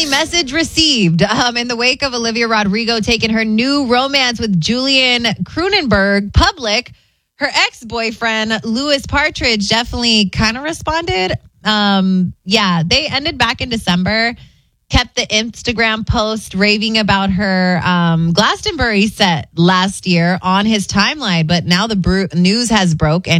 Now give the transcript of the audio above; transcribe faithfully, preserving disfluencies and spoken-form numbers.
Apparently, message received. Um, in the wake of Olivia Rodrigo taking her new romance with Julian Cronenberg public, her ex-boyfriend, Louis Partridge, definitely kind of responded. Um, yeah, they ended back in December. Kept the Instagram post raving about her um, Glastonbury set last year on his timeline. But now the bru- news has broke and